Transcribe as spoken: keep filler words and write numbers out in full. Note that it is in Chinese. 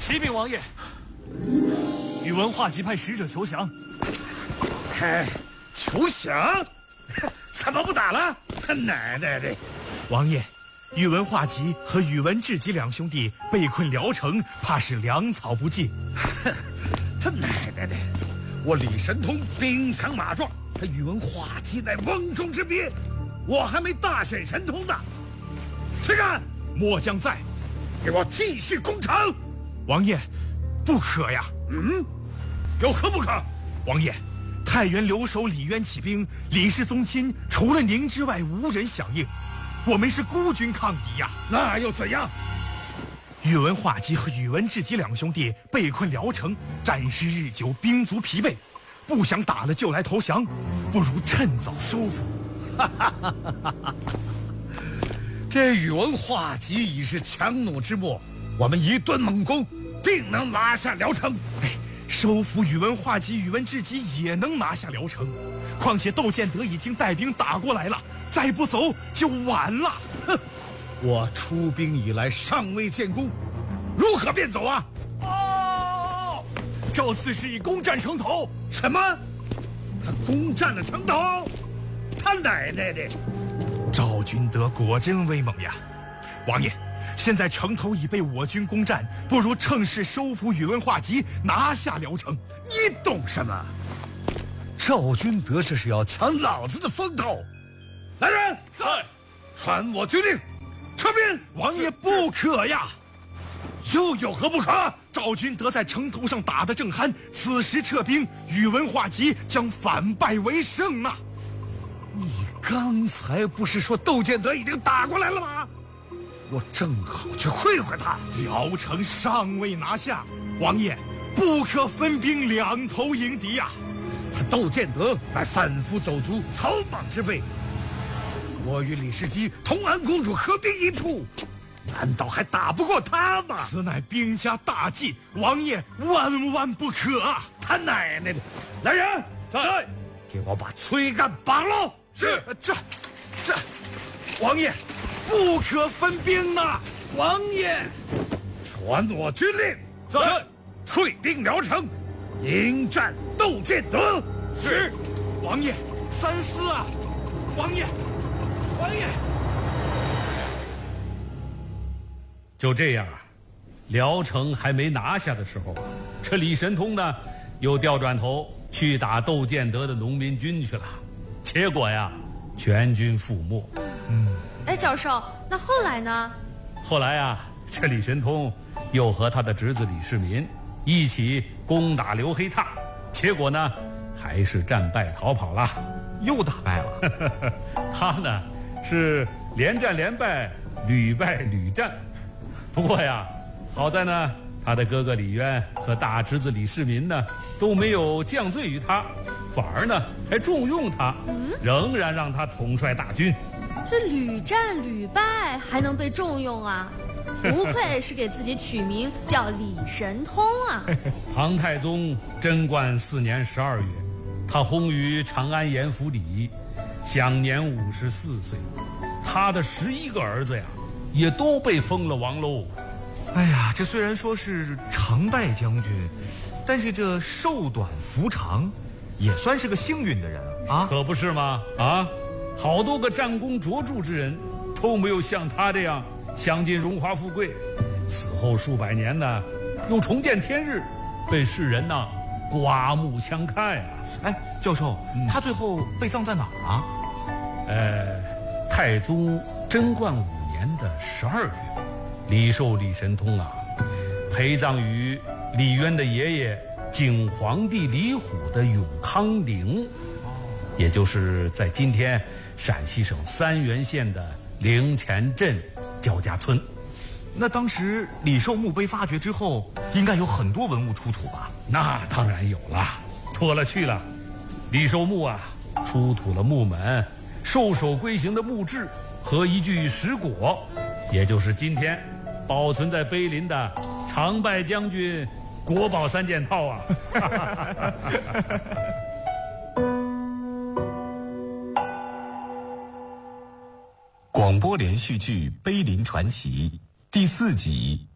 启禀王爷，宇文化及派使者求降。 嗨，求降？怎么不打了？他奶奶的！ 王爷，宇文化及和宇文智及两兄弟被困聊城，怕是粮草不进。 哼，他奶奶的！我李神通兵强马壮，他宇文化及乃瓮中之鳖，我还没大显神通呢。去干！ 末将在。 给我继续攻城！ 王爷，不可呀！ 嗯，有何不可？ 王爷，太原留守李渊起兵，李氏宗亲除了您之外无人响应，我们是孤军抗敌呀。 那又怎样？ 宇文化及和宇文智及两兄弟被困聊城，战事日久，兵卒疲惫，不想打了就来投降，不如趁早收复。 哈哈哈哈哈！这宇文化及已是强弩之末，我们一顿猛攻，定能拿下聊城。 哎，收服宇文化及、宇文智及也能拿下聊城。况且窦建德已经带兵打过来了，再不走就晚了。 哼！我出兵以来尚未建功，如何便走啊？ 哦，赵刺史已攻占城头。 什么？他攻占了城头？他奶奶的！ 赵君德果真威猛呀！王爷，现在城头已被我军攻占，不如趁势收服宇文化及，拿下聊城。 你懂什么？赵君德这是要抢老子的风头！来人， 在， 传我军令，撤兵！ 王爷不可呀！ 又有何不可？ 赵君德在城头上打得正酣，此时撤兵，宇文化及将反败为胜啊！ 你刚才不是说窦建德已经打过来了吗？我正好去会会他。 聊城尚未拿下，王爷不可分兵两头迎敌呀！ 他窦建德乃贩夫走卒、草莽之辈，我与李世基、同安公主合兵一处，难道还打不过他吗？ 此乃兵家大忌，王爷万万不可啊！ 他奶奶的！来人， 在， 给我把崔干绑喽！ 是，这，这，王爷，不可分兵呐！王爷， 传我军令， 在， 退兵聊城，迎战窦建德。 是，王爷，三思啊！王爷，王爷。 就这样啊，聊城还没拿下的时候，这李神通呢，又调转头去打窦建德的农民军去了。结果呀，全军覆没。 嗯，哎，教授，那后来呢？ 后来呀，这李神通又和他的侄子李世民一起攻打刘黑闼，结果呢，还是战败逃跑了， 又打败了。 他呢，是连战连败，屡败屡战。不过呀，好在呢，他的哥哥李渊和大侄子李世民呢，都没有降罪于他。反而呢，还重用他，嗯、仍然让他统帅大军。 这屡战屡败还能被重用啊？不愧是给自己取名叫李神通啊！ 唐太宗贞观四年十二月，他薨于长安严府里，享年五十四岁。他的十一个儿子呀，也都被封了王喽。 哎呀，这虽然说是常败将军，但是这寿短福长。也算是个幸运的人啊， 可不是吗？啊，好多个战功卓著之人都没有像他这样享尽荣华富贵，死后数百年呢，又重见天日，被世人呐刮目相看呀、啊。 哎，教授，嗯、他最后被葬在哪儿啊？ 呃，太宗贞观五年的十二月，李寿李神通啊，陪葬于李渊的爷爷。景皇帝李虎的永康陵，也就是在今天陕西省三原县的陵前镇焦家村。 那当时李寿墓被发掘之后，应该有很多文物出土吧？ 那当然有了，多了去了。李寿墓啊，出土了木门、兽首龟形的木质和一具石椁，也就是今天保存在碑林的常败将军国宝三件套啊！ 广播连续剧《碑林传奇》第四集